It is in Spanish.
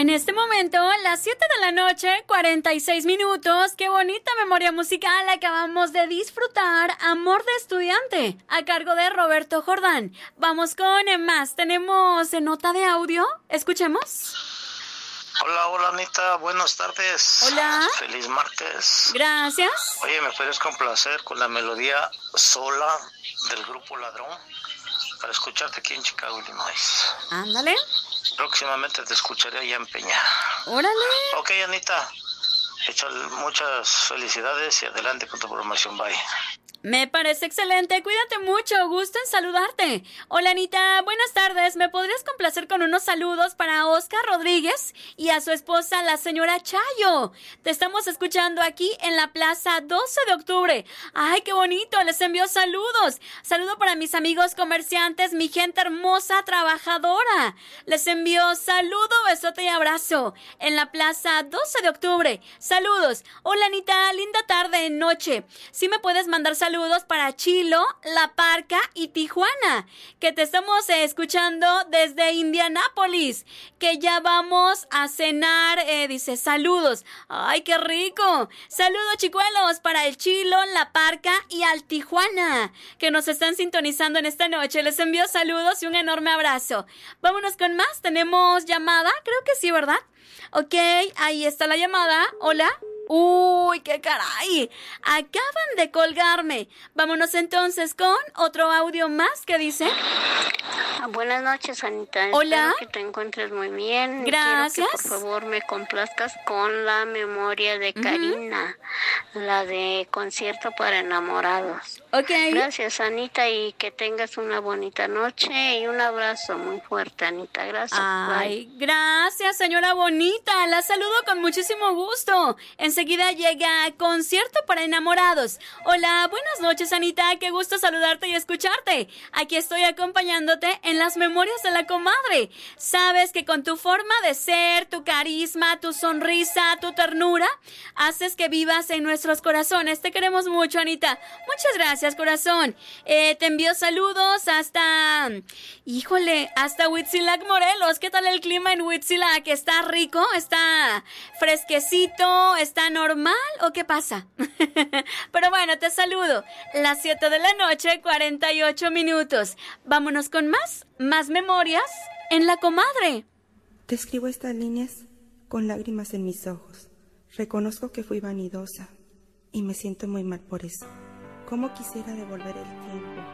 En este momento, las 7 de la noche, 46 minutos. Qué bonita memoria musical acabamos de disfrutar. Amor de estudiante, a cargo de Roberto Jordán. Vamos con más. Tenemos nota de audio. Escuchemos. Hola Anita, buenas tardes. Hola. Feliz martes. Gracias. Oye, ¿me puedes complacer con la melodía Sola del grupo Ladrón? Para escucharte aquí en Chicago, Illinois. Ándale. Próximamente te escucharé allá en Peña. Órale. Ok, Anita. Muchas felicidades y adelante con tu programación. Bye. Me parece excelente, cuídate mucho, gusto en saludarte. Hola Anita, buenas tardes, ¿me podrías complacer con unos saludos para Oscar Rodríguez y a su esposa la señora Chayo? Te estamos escuchando aquí en la Plaza 12 de Octubre. Ay, qué bonito, les envío saludos. Saludo para mis amigos comerciantes, mi gente hermosa, trabajadora. Les envío saludo, besote y abrazo en la Plaza 12 de Octubre. Saludos. Hola Anita, linda tarde, noche. ¿Sí me puedes mandar saludos para Chilo, La Parca y Tijuana, que te estamos escuchando desde Indianápolis, que ya vamos a cenar, dice, saludos. ¡Ay, qué rico! Saludos, chicuelos, para el Chilo, La Parca y al Tijuana, que nos están sintonizando en esta noche. Les envío saludos y un enorme abrazo. Vámonos con más. ¿Tenemos llamada? Creo que sí, ¿verdad? Ok, ahí está la llamada. Hola. ¡Uy, qué caray! Acaban de colgarme. Vámonos entonces con otro audio más que dice... Buenas noches, Anita. Hola. Espero que te encuentres muy bien. Gracias. Quiero que por favor me complazcas con la memoria de Karina, la de Concierto para Enamorados. Ok. Gracias, Anita, y que tengas una bonita noche y un abrazo muy fuerte, Anita. Gracias. Ay, Bye. gracias, señora bonita. La saludo con muchísimo gusto. Enseguida llega Concierto para Enamorados. Hola, buenas noches, Anita. Qué gusto saludarte y escucharte. Aquí estoy acompañándote en las memorias de la comadre. Sabes que con tu forma de ser, tu carisma, tu sonrisa, tu ternura, haces que vivas en nuestros corazones. Te queremos mucho, Anita. Muchas gracias, corazón. Te envío saludos hasta... Híjole, hasta Huitzilac, Morelos. ¿Qué tal el clima en Huitzilac? ¿Está rico? ¿Está fresquecito? ¿Está normal? ¿O qué pasa? Pero bueno, te saludo. Las 7 de la noche, 48 minutos. Vámonos con más memorias en la comadre. Te escribo estas líneas con lágrimas en mis ojos. Reconozco que fui vanidosa y me siento muy mal por eso. ¿Cómo quisiera devolver el tiempo